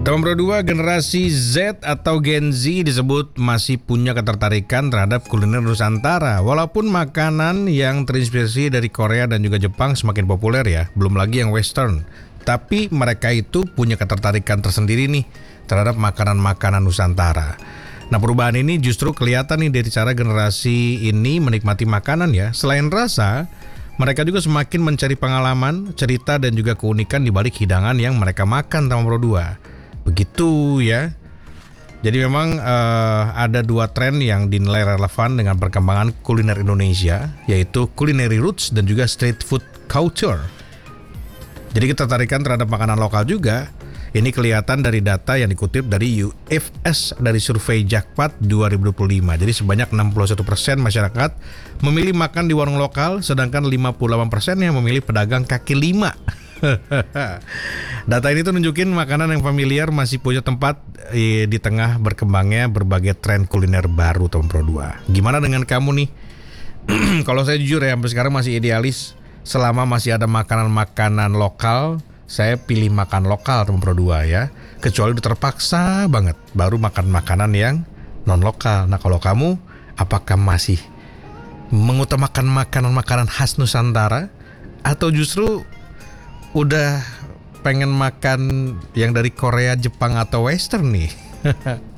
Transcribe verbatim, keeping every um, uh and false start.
Teman Pro dua, generasi Z atau Gen Z disebut masih punya ketertarikan terhadap kuliner Nusantara. Walaupun makanan yang terinspirasi dari Korea dan juga Jepang semakin populer ya, belum lagi yang Western. Tapi mereka itu punya ketertarikan tersendiri nih terhadap makanan-makanan Nusantara. Nah, perubahan ini justru kelihatan nih dari cara generasi ini menikmati makanan ya. Selain rasa, mereka juga semakin mencari pengalaman, cerita dan juga keunikan di balik hidangan yang mereka makan, Teman Pro dua. Begitu ya. Jadi memang uh, ada dua tren yang dinilai relevan dengan perkembangan kuliner Indonesia, yaitu culinary roots dan juga street food culture. Jadi ketertarikan terhadap makanan lokal juga. Ini kelihatan dari data yang dikutip dari U F S dari survei Jakpat dua ribu dua puluh lima. Jadi sebanyak enam puluh satu persen masyarakat memilih makan di warung lokal, sedangkan lima puluh delapan persen yang memilih pedagang kaki lima. Data ini tuh nunjukin makanan yang familiar masih punya tempat eh, di tengah berkembangnya berbagai tren kuliner baru, Teman Pro dua. Gimana dengan kamu nih? Kalau saya jujur ya, sampai sekarang masih idealis. Selama masih ada makanan-makanan lokal, saya pilih makan lokal, Teman Pro dua ya. Kecuali terpaksa banget baru makan makanan yang non lokal. Nah, kalau kamu apakah masih mengutamakan makanan-makanan khas Nusantara atau justru udah pengen makan yang dari Korea, Jepang atau Western nih?